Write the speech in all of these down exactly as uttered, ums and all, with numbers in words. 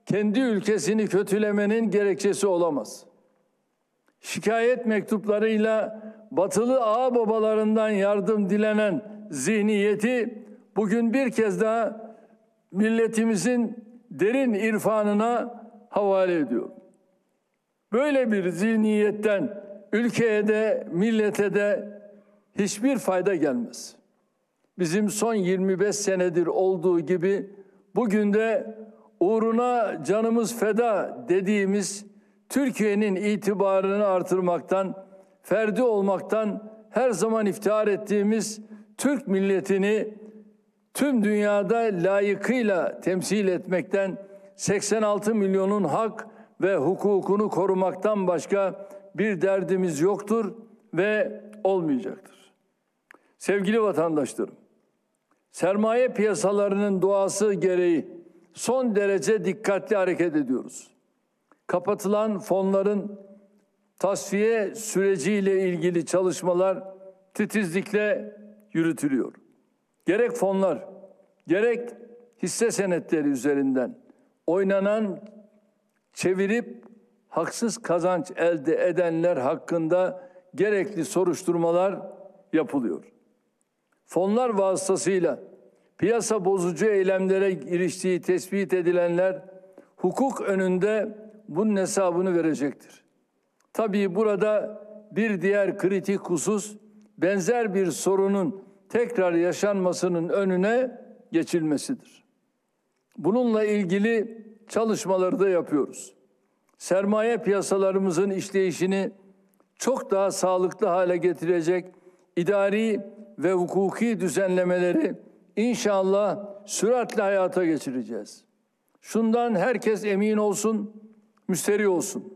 kendi ülkesini kötülemenin gerekçesi olamaz. Şikayet mektuplarıyla batılı ağababalarından yardım dilenen zihniyeti bugün bir kez daha milletimizin derin irfanına havale ediyor. Böyle bir zihniyetten ülkeye de millete de hiçbir fayda gelmez. Bizim son yirmi beş senedir olduğu gibi bugün de uğruna canımız feda dediğimiz Türkiye'nin itibarını artırmaktan, ferdi olmaktan her zaman iftihar ettiğimiz Türk milletini tüm dünyada layıkıyla temsil etmekten, seksen altı milyonun hak ve hukukunu korumaktan başka bir derdimiz yoktur ve olmayacaktır. Sevgili vatandaşlarım, sermaye piyasalarının doğası gereği son derece dikkatli hareket ediyoruz. Kapatılan fonların tasfiye süreciyle ilgili çalışmalar titizlikle yürütülüyor. Gerek fonlar, gerek hisse senetleri üzerinden oynanan, çevirip haksız kazanç elde edenler hakkında gerekli soruşturmalar yapılıyor. Fonlar vasıtasıyla piyasa bozucu eylemlere giriştiği tespit edilenler hukuk önünde bunun hesabını verecektir. Tabii burada bir diğer kritik husus benzer bir sorunun tekrar yaşanmasının önüne geçilmesidir. Bununla ilgili çalışmaları da yapıyoruz. Sermaye piyasalarımızın işleyişini çok daha sağlıklı hale getirecek idari ve hukuki düzenlemeleri inşallah süratle hayata geçireceğiz. Şundan herkes emin olsun, müsterih olsun.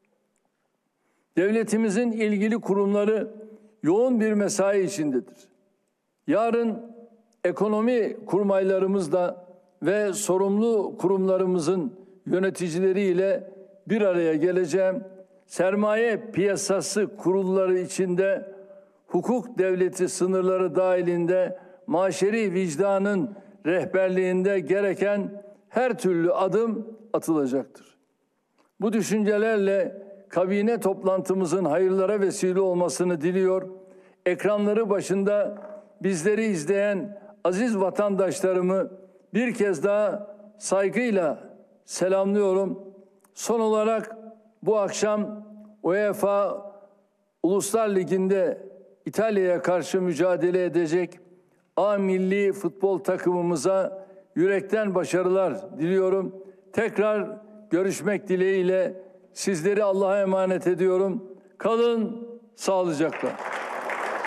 Devletimizin ilgili kurumları yoğun bir mesai içindedir. Yarın ekonomi kurmaylarımızla ve sorumlu kurumlarımızın yöneticileriyle bir araya geleceğim. Sermaye piyasası kurulları içinde hukuk devleti sınırları dahilinde maşeri vicdanın rehberliğinde gereken her türlü adım atılacaktır. Bu düşüncelerle kabine toplantımızın hayırlara vesile olmasını diliyor. Ekranları başında bizleri izleyen aziz vatandaşlarımı bir kez daha saygıyla selamlıyorum. Son olarak bu akşam UEFA Uluslar Ligi'nde İtalya'ya karşı mücadele edecek A milli futbol takımımıza yürekten başarılar diliyorum. Tekrar görüşmek dileğiyle sizleri Allah'a emanet ediyorum. Kalın sağlıcakla.